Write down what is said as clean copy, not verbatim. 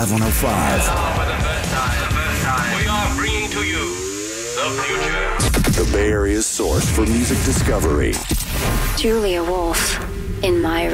105. For the first time, we are bringing to you the future. The Bay Area's source for music discovery. Julia Wolf in my